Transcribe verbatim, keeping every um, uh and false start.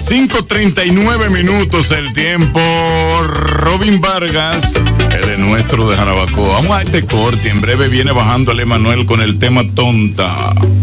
cinco treinta y nueve minutos el tiempo. Robin Vargas, el es nuestro de Jarabacoa. Vamos a este corte. En breve viene bajando el Emanuel con el tema tonta.